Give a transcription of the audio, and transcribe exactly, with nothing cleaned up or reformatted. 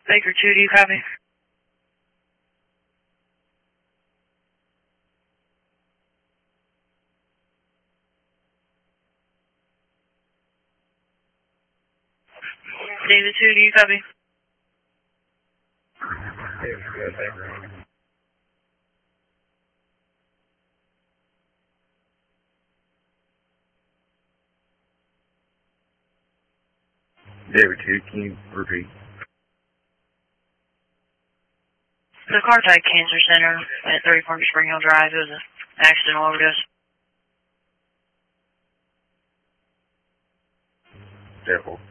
Baker two, do you copy? David two, do you copy? David two, can you repeat? The Cartide Cancer Center at thirty-four Spring Hill Drive. It was an accidental overdose. Careful.